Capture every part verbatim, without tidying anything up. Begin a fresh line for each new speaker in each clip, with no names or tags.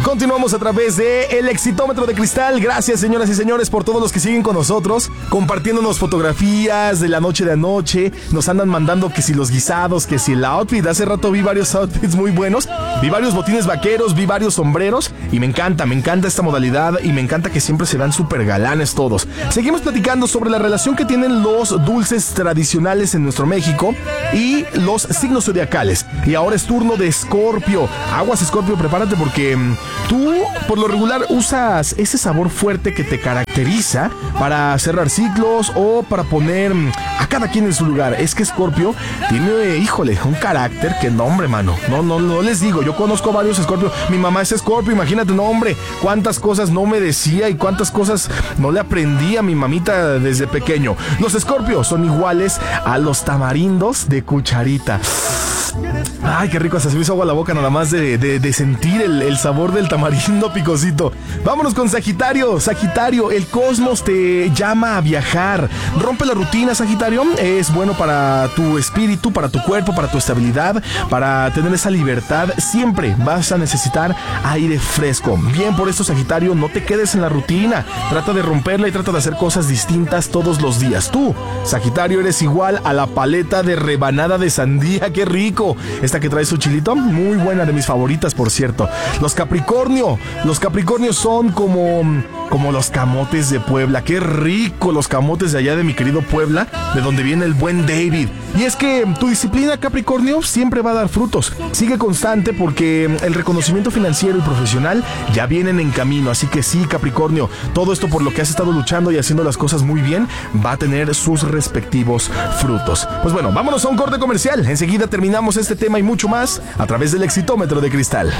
Continuamos a través de El Exitómetro de Cristal. Gracias, señoras y señores, por todos los que siguen con nosotros, compartiéndonos fotografías de la noche de anoche. Nos andan mandando que si los guisados, que si el outfit. Hace rato vi varios outfits muy buenos. Vi varios botines vaqueros, vi varios sombreros. Y me encanta, me encanta esta modalidad. Y me encanta que siempre se vean súper galanes todos. Seguimos platicando sobre la relación que tienen los dulces tradicionales en nuestro México y los signos zodiacales. Y ahora es turno de Escorpio. Aguas, Escorpio, prepárate porque tú, por lo regular, usas ese sabor fuerte que te caracteriza para cerrar ciclos o para poner a cada quien en su lugar. Es que Escorpio tiene, híjole, un carácter que no, hombre, mano. No, no, no les digo. Yo conozco varios Escorpio. Mi mamá es Escorpio, imagínate, no, hombre. Cuántas cosas no me decía y cuántas cosas no le aprendí a mi mamita desde pequeño. Los Escorpios son iguales a los tamarindos de cucharita. Ay, qué rico, hasta se me hizo agua la boca nada más de, de, de sentir el, el sabor del tamarindo picosito. Vámonos con Sagitario. Sagitario, el cosmos te llama a viajar. Rompe la rutina, Sagitario. Es bueno para tu espíritu, para tu cuerpo, para tu estabilidad, para tener esa libertad. Siempre vas a necesitar aire fresco. Bien por esto, Sagitario, no te quedes en la rutina. Trata de romperla y trata de hacer cosas distintas todos los días. Tú, Sagitario, eres igual a la paleta de rebanada de sandía. ¡Qué rico! Esta que trae su chilito, muy buena, de mis favoritas, por cierto. Los Capricornio. Los Capricornios son como, como los camotes de Puebla. ¡Qué rico los camotes de allá de mi querido Puebla, de donde viene el buen David! Y es que tu disciplina, Capricornio, siempre va a dar frutos. Sigue constante porque el reconocimiento financiero y profesional ya vienen en camino. Así que sí, Capricornio, todo esto por lo que has estado luchando y haciendo las cosas muy bien va a tener sus respectivos frutos. Pues bueno, vámonos a un corte comercial. Enseguida terminamos este tema y mucho más a través del Exitómetro de Cristal.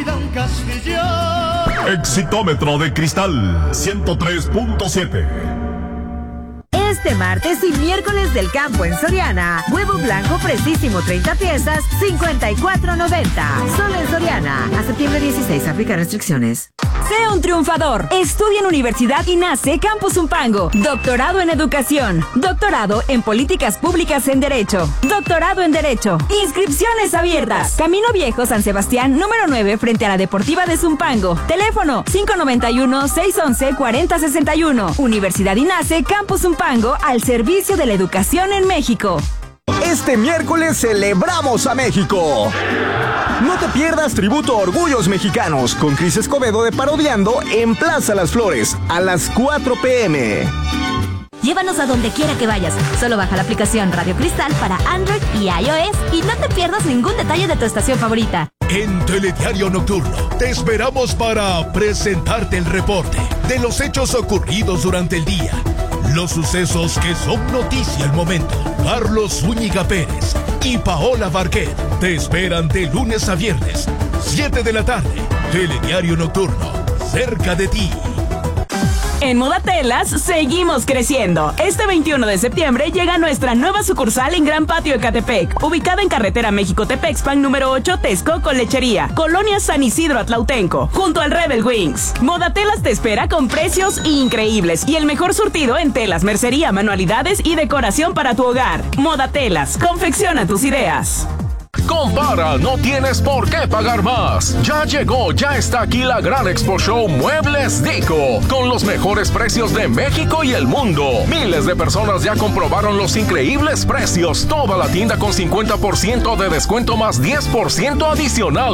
Exitómetro de Cristal ciento tres punto siete.
Este martes y miércoles del campo en Soriana. Huevo blanco fresísimo treinta piezas, cincuenta y cuatro noventa. Solo en Soriana. A septiembre dieciséis, aplica restricciones.
Sé un triunfador. Estudia en Universidad INACE Campus Zumpango. Doctorado en Educación. Doctorado en Políticas Públicas en Derecho. Doctorado en Derecho. Inscripciones abiertas. Camino Viejo, San Sebastián, número nueve, frente a la Deportiva de Zumpango. Teléfono cinco nueve uno, seis once, cuarenta sesenta y uno. Universidad INACE Campus Zumpango, al servicio de la educación en México.
Este miércoles celebramos a México. No te pierdas Tributo a Orgullos Mexicanos con Cris Escobedo de Parodiando en Plaza Las Flores a las cuatro pm.
Llévanos a donde quiera que vayas. Solo baja la aplicación Radio Cristal para Android y iOS y no te pierdas ningún detalle de tu estación favorita.
En Telediario Nocturno te esperamos para presentarte el reporte de los hechos ocurridos durante el día. Los sucesos que son noticia al momento. Carlos Zúñiga Pérez y Paola Barquet te esperan de lunes a viernes, siete de la tarde. Telediario Nocturno, cerca de ti.
En Modatelas seguimos creciendo. Este veintiuno de septiembre llega nuestra nueva sucursal en Gran Patio Ecatepec, ubicada en carretera México-Tepexpan número ocho, Texcoco Lechería, Colonia San Isidro Atlautenco, junto al Rebel Wings. Modatelas te espera con precios increíbles y el mejor surtido en telas, mercería, manualidades y decoración para tu hogar. Modatelas, confecciona tus ideas.
Compara, no tienes por qué pagar más. Ya llegó, ya está aquí la gran Expo Show Muebles Dico, con los mejores precios de México y el mundo. Miles de personas ya comprobaron los increíbles precios. Toda la tienda con cincuenta por ciento de descuento más diez por ciento adicional.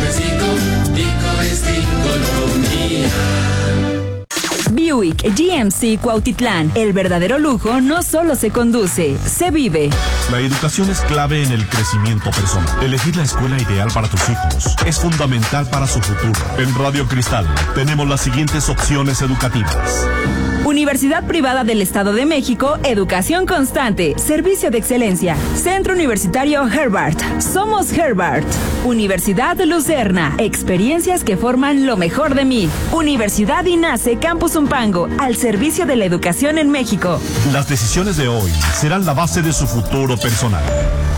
Buick G M C Cuautitlán. El verdadero lujo no solo se conduce, se vive.
La educación es clave en el crecimiento personal. Elegir la escuela ideal para tus hijos es fundamental para su futuro. En Radio Cristal tenemos las siguientes opciones educativas.
Universidad Privada del Estado de México, Educación Constante, Servicio de Excelencia. Centro Universitario Herbart. Somos Herbart. Universidad Lucerna. Experiencias que forman lo mejor de mí. Universidad INACE Campus Zumpango, al servicio de la educación en México.
Las decisiones de hoy serán la base de su futuro personal.